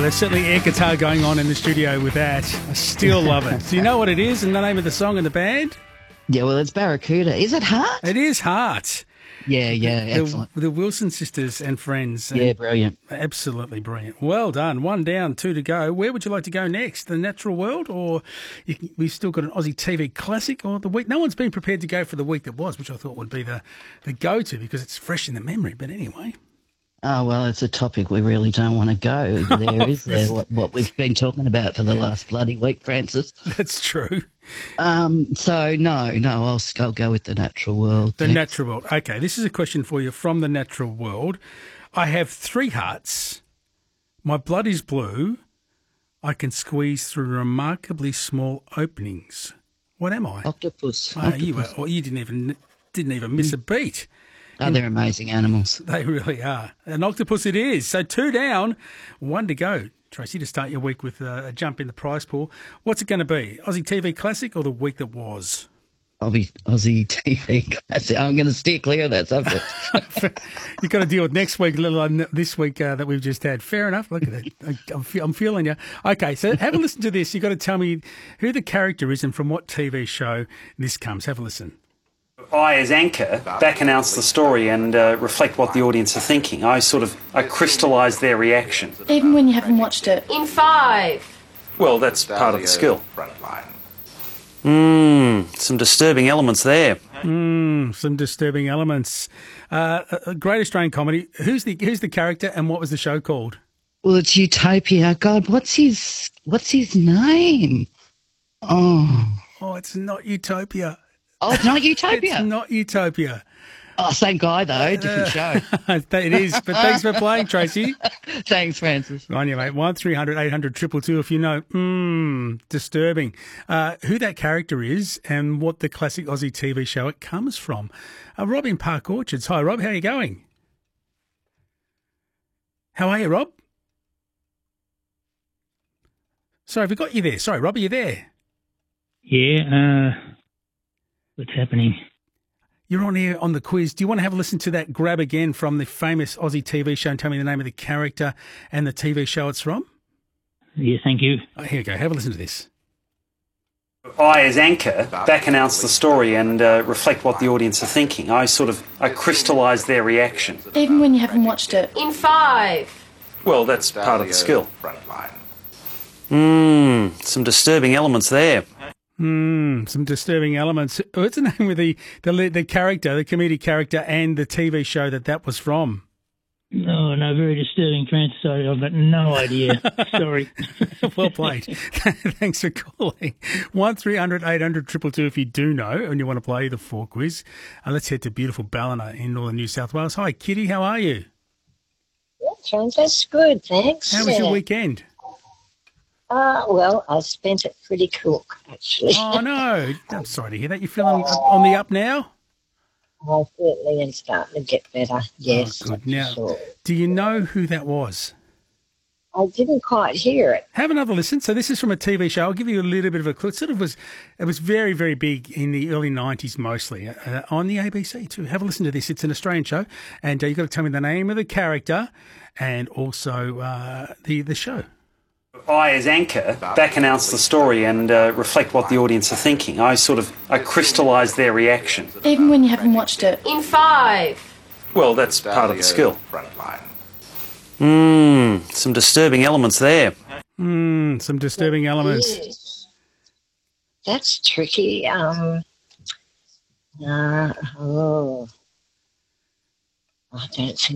there's certainly air guitar going on in the studio with that. I still love it. Do you know what it is and the name of the song and the band? Yeah, well, it's Barracuda. Is it Heart? It is Heart. Yeah, excellent. The Wilson sisters and friends. Yeah, brilliant. Absolutely brilliant. Well done. 1 down, 2 to go. Where would you like to go next? The Natural World, or we've still got an Aussie TV classic, or the week? No one's been prepared to go for the week that was, which I thought would be the go-to because it's fresh in the memory. But anyway. Oh, well, it's a topic we really don't want to go there, is there? What we've been talking about for the last bloody week, Francis. That's true. So, no, I'll go with the Natural World. The Natural World. Okay, this is a question for you from the Natural World. I have 3 hearts. My blood is blue. I can squeeze through remarkably small openings. What am I? Octopus. Oh, you didn't even miss a beat. Oh, they're amazing animals. They really are. An octopus it is. So 2 down, 1 to go. Tracy, to start your week with a jump in the prize pool. What's it going to be? Aussie TV Classic or the week that was? Aussie TV Classic. I'm going to steer clear of that subject. You've got to deal with next week, let alone this week that we've just had. Fair enough. Look at it. I'm feeling you. Okay, so have a listen to this. You've got to tell me who the character is and from what TV show this comes. Have a listen. I, as anchor, back announce the story and reflect what the audience are thinking. I crystallise their reaction. Even when you haven't watched it. In 5. Well, that's part of the skill. Some disturbing elements there. Some disturbing elements. A great Australian comedy. Who's the character and what was the show called? Well, it's Utopia. God, what's his name? Oh, it's not Utopia. Oh, it's not Utopia? It's not Utopia. Oh, same guy, though. Different show. It is. But thanks for playing, Tracy. Thanks, Francis. On you, mate. 1300 800 222 if you know. Disturbing. Who that character is and what the classic Aussie TV show it comes from. Rob in Park Orchards. Hi, Rob. How are you going? How are you, Rob? Sorry, have we got you there? Sorry, Rob, are you there? Yeah, what's happening? You're on here on the quiz. Do you want to have a listen to that grab again from the famous Aussie TV show and tell me the name of the character and the TV show it's from? Yeah, thank you. Oh, here we go. Have a listen to this. I, as anchor, back announce the story and reflect what the audience are thinking. I crystallise their reaction. Even when you haven't watched it. In 5. Well, that's part of the skill. Some disturbing elements there. Some disturbing elements. What's the name of the character, the comedic character, and the TV show that was from? No, very disturbing, Francis. I've got no idea. Sorry. Well played. Thanks for calling. 1300 800 222 if you do know and you want to play the 4 quiz. Let's head to beautiful Ballina in northern New South Wales. Hi, Kitty. How are you? Yeah, Francis. Good, thanks. How was your weekend? Well, I spent it pretty cook, actually. Oh, no. I'm sorry to hear that. You feeling on the up now? I certainly am starting to get better, yes. Oh, good. Now, sure. Do you know who that was? I didn't quite hear it. Have another listen. So this is from a TV show. I'll give you a little bit of a clue. It was very, very big in the early 90s mostly on the ABC too. Have a listen to this. It's an Australian show and you've got to tell me the name of the character and also the show. I, as anchor, back announce the story and reflect what the audience are thinking. I crystallise their reaction. Even when you haven't watched it. In 5. Well, that's part of the skill. Some disturbing elements there. Some disturbing elements. Yes. That's tricky. I don't think